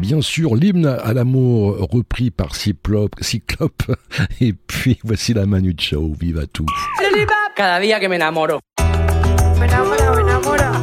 bien sûr l'hymne à l'amour repris par Cyclope. Et puis voici la Manu Chao, viva tout. Cada día que me enamoro. Me enamora, me enamora.